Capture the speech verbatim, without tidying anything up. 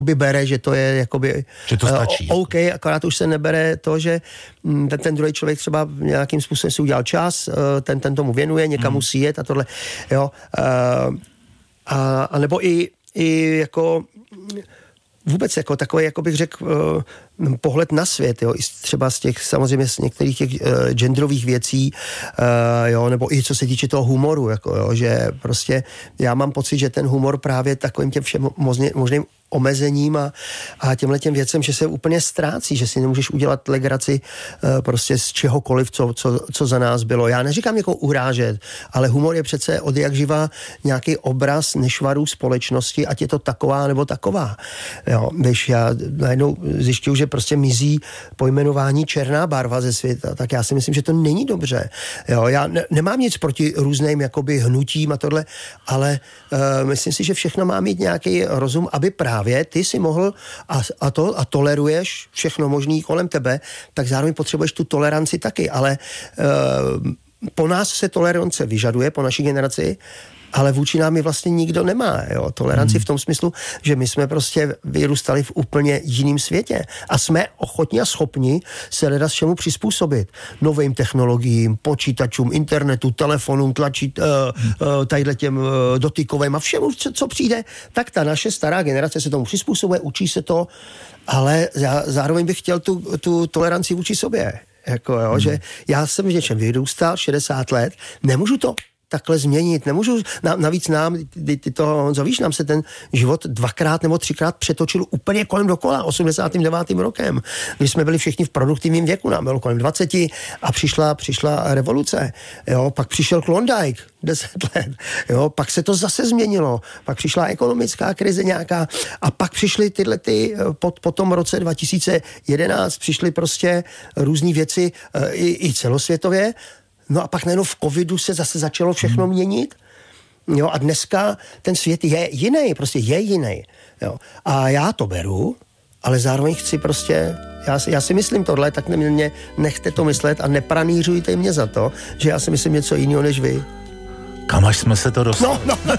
by bere, že to je jakoby že to stačí. Uh, OK, akorát už se nebere to, že ten, ten druhý člověk třeba nějakým způsobem si udělal čas, uh, ten, ten tomu věnuje, někam hmm. musí jet a tohle, jo. Uh, a, a nebo i, i jako vůbec jako takový, jako bych řekl, uh, pohled na svět, jo, i třeba z těch, samozřejmě z některých těch uh, genderových věcí, uh, jo, nebo i co se týče toho humoru, jako jo, že prostě já mám pocit, že ten humor právě takovým těm všem možný, možným omezením a, a těmhletěm věcem, že se úplně ztrácí, že si nemůžeš udělat legraci uh, prostě z čehokoliv, co, co, co za nás bylo. Já neříkám jako urážet, ale humor je přece od jak živa nějaký obraz nešvarů společnosti, ať je to taková nebo taková. Jo, když já najednou zjišťuju, že prostě mizí pojmenování černá barva ze světa, tak já si myslím, že to není dobře. Jo, já ne, nemám nic proti různým jakoby hnutím a tohle, ale uh, myslím si, že všechno má mít nějaký rozum, aby právě ty si mohl a, a to a toleruješ všechno možný kolem tebe, tak zároveň potřebuješ tu toleranci taky, ale uh, po nás se tolerance vyžaduje, po naší generaci, ale vůči nám ji vlastně nikdo nemá. Jo? Toleranci hmm. v tom smyslu, že my jsme prostě vyrůstali v úplně jiném světě a jsme ochotní a schopni se leda s čemu přizpůsobit. Novým technologiím, počítačům, internetu, telefonům, tlačit, uh, uh, tadyhle těm uh, dotykovým a všemu, co, co přijde, tak ta naše stará generace se tomu přizpůsobuje, učí se to, ale já zároveň bych chtěl tu, tu toleranci vůči sobě. Jako, jo, hmm. že já jsem v něčem vyrůstal, šedesát let, nemůžu to takhle změnit, nemůžu, navíc nám, ty, ty to, Honzo, víš, nám se ten život dvakrát nebo třikrát přetočil úplně kolem dokola, osmdesátým devátým rokem, když jsme byli všichni v produktivním věku, nám bylo kolem dvaceti a přišla, přišla revoluce, jo, pak přišel Klondike, deset let, jo, pak se to zase změnilo, pak přišla ekonomická krize nějaká a pak přišly tyhle ty, po, po tom roce dva tisíce jedenáct přišly prostě různý věci i, i celosvětově. No a pak najednou v covidu se zase začalo všechno měnit. Jo, a dneska ten svět je jiný, prostě je jiný. Jo. A já to beru, ale zároveň chci prostě, já, já si myslím tohle, tak mě nechte to myslet a nepranířujte mě za to, že já si myslím něco jiného než vy. Kam až jsme se to dostali? No, no.